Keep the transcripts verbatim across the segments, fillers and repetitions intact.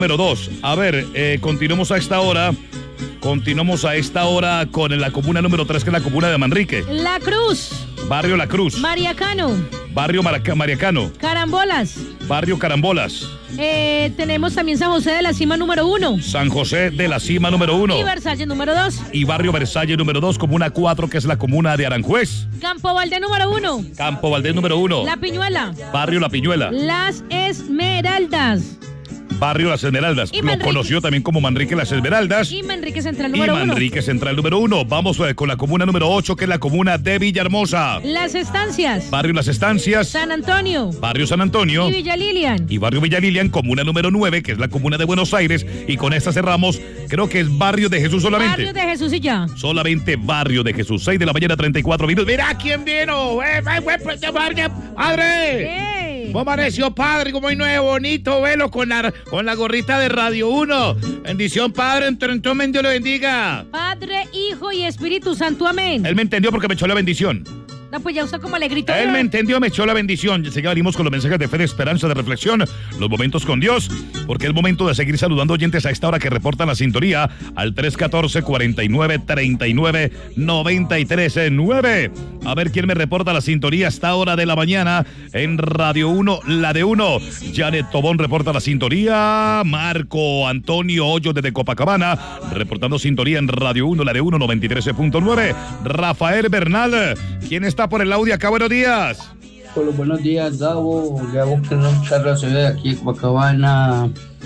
Número dos. A ver, eh, continuamos a esta hora. Continuamos a esta hora con la comuna número tres, que es la comuna de Manrique. La Cruz. Barrio La Cruz. Mariacano. Barrio Maraca, Mariacano. Carambolas. Barrio Carambolas. Eh, tenemos también San José de la Cima número uno. San José de la Cima número uno. Y Versalles número dos. Y Barrio Versalles número dos, comuna cuatro, que es la comuna de Aranjuez. Campo Valdés número uno. Campo Valdés número uno. La Piñuela. Barrio La Piñuela. Las Esmeraldas. Barrio Las Esmeraldas, y lo Manrique. Conoció también como Manrique Las Esmeraldas. Y Manrique Central Y número uno. Manrique Central número uno. Vamos eh, con la comuna número ocho, que es la comuna de Villahermosa. Las Estancias. Barrio Las Estancias. San Antonio. Barrio San Antonio. Y Villa Lilian. Y Barrio Villa Lilian, comuna número nueve, que es la comuna de Buenos Aires. Y con esta cerramos, creo que es Barrio de Jesús solamente. Barrio de Jesús y ya. Solamente Barrio de Jesús. seis de la mañana, treinta y cuatro minutos. Mira quién vino. ¡Eh, eh, eh, padre! ¡Ey! ¿Cómo amaneció, padre? Como hoy no es bonito, velo con la, con la gorrita de Radio uno. Bendición, padre. Entonces, Dios lo bendiga. Padre, Hijo y Espíritu Santo, amén. Él me entendió porque me echó la bendición. No, pues ya usted como le gritó. Él me entendió, me echó la bendición. Ya venimos con los mensajes de fe, de esperanza, de reflexión, los momentos con Dios, porque es momento de seguir saludando oyentes a esta hora que reportan la sintonía al tres uno cuatro, cuarenta y nueve, treinta y nueve, noventa y tres nueve. A ver quién me reporta la sintonía a esta hora de la mañana en Radio uno, la de uno. Janet Tobón reporta la sintonía. Marco Antonio Hoyo desde Copacabana reportando sintonía en Radio uno, la de uno, noventa y tres punto nueve. Rafael Bernal, ¿quién está por el audio acá? Buenos días. Hola, buenos días, Gabo. Gabo, que no charla se ve aquí en Copacabana.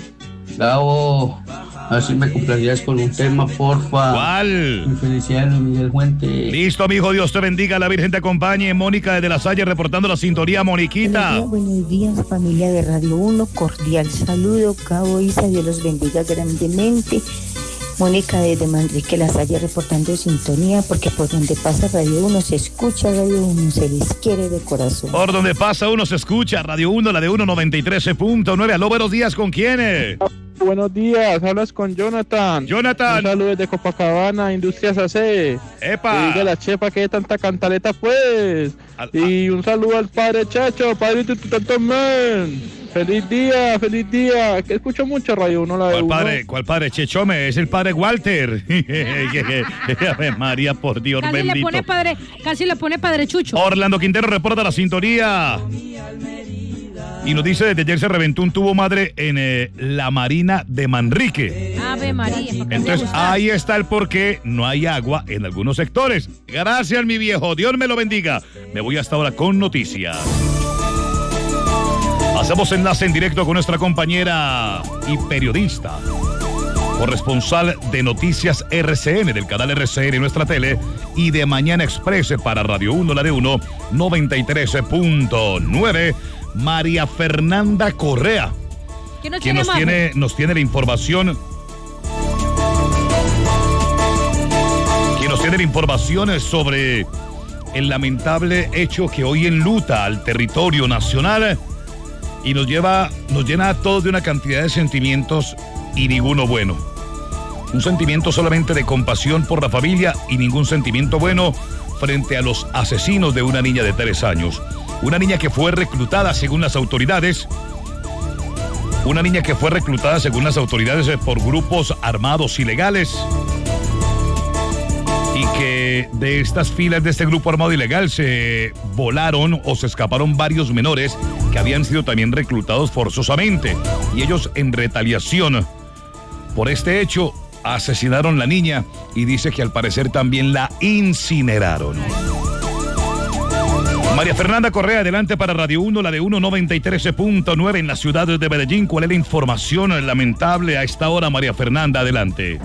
Gabo, así me complacerías con un tema, porfa. ¿Cuál? Mi felicidad, Miguel Fuente. Listo, amigo, Dios te bendiga, la Virgen te acompañe. Mónica desde La Salle reportando la sintonía. Moniquita. Buenos días, buenos días, familia de Radio uno. Cordial saludo, Gabo, Isa, Dios los bendiga grandemente. Mónica desde Manrique La Salle reportando sintonía, porque por donde pasa Radio uno se escucha Radio uno, se les quiere de corazón. Por donde pasa uno se escucha Radio uno, la de uno, noventa y tres punto nueve. Aló, buenos días, ¿con quién? Buenos días, hablas con Jonathan. Jonathan. Un saludo desde Copacabana, Industrias A C. Epa. Y de la chepa, que tanta cantaleta pues. Al, y un saludo al padre Chacho, padre Tututantomán. Feliz día, feliz día. Que escucho mucho Radio uno, la de ¿Cuál uno. padre, ¿Cuál padre Chechome? Es el padre Walter. Ave María, por Dios Casi bendito. le pone padre, casi le pone padre Chucho. Orlando Quintero reporta la sintonía. Y nos dice, desde ayer se reventó un tubo madre en eh, la Marina de Manrique. Ave María. Entonces, ahí está el porqué no hay agua en algunos sectores. Gracias, mi viejo. Dios me lo bendiga. Me voy hasta ahora con noticias. Hacemos enlace en directo con nuestra compañera y periodista, corresponsal de Noticias R C N, del canal R C N en nuestra tele, y de Mañana Express para Radio uno, la de uno, noventa y tres punto nueve, María Fernanda Correa, ¿Qué nos quien tiene nos más? tiene, nos tiene la información, quien nos tiene la información sobre el lamentable hecho que hoy enluta al territorio nacional y nos lleva, nos llena a todos de una cantidad de sentimientos y ninguno bueno. Un sentimiento solamente de compasión por la familia y ningún sentimiento bueno frente a los asesinos de una niña de tres años. Una niña que fue reclutada según las autoridades. Una niña que fue reclutada según las autoridades por grupos armados ilegales. Y que de estas filas de este grupo armado ilegal se volaron o se escaparon varios menores que habían sido también reclutados forzosamente. Y ellos, en retaliación por este hecho, asesinaron a la niña y dice que al parecer también la incineraron. María Fernanda Correa, adelante para Radio uno, la de uno, noventa y tres punto nueve en la ciudad de Medellín. ¿Cuál es la información lamentable a esta hora, María Fernanda? Adelante.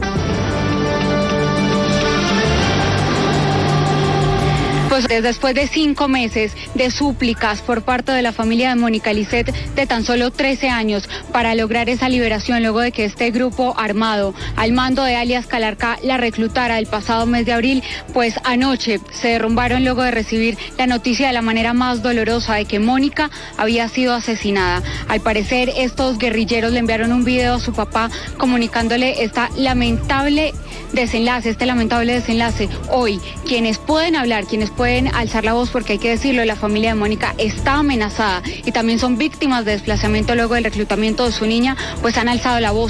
Pues después de cinco meses de súplicas por parte de la familia de Mónica Lisset, de tan solo trece años, para lograr esa liberación luego de que este grupo armado al mando de alias Calarcá la reclutara el pasado mes de abril, pues anoche se derrumbaron luego de recibir la noticia de la manera más dolorosa de que Mónica había sido asesinada. Al parecer, estos guerrilleros le enviaron un video a su papá comunicándole esta lamentable desenlace, este lamentable desenlace. Hoy, quienes pueden hablar, quienes pueden pueden alzar la voz porque hay que decirlo, la familia de Mónica está amenazada y también son víctimas de desplazamiento luego del reclutamiento de su niña, pues han alzado la voz.